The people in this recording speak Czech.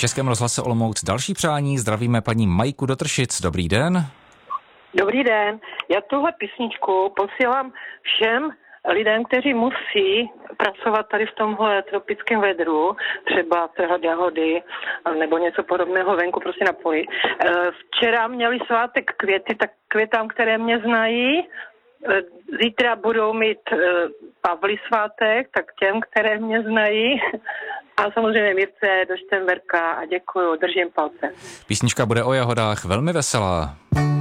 Českém rozhlase Olomouc další přání. Zdravíme paní Majku do Tršic. Dobrý den. Dobrý den. Já tuhle písničku posílám všem lidem, kteří musí pracovat tady v tomhle tropickém vedru, třeba trhat jahody nebo něco podobného venku, prostě na poli. Včera měli svátek květy, tak květám, které mě znají. Zítra budou mít Pavlí svátek, tak těm, které mě znají. A samozřejmě Mirce do Štenberka a děkuju, držím palce. Písnička bude o jahodách velmi veselá.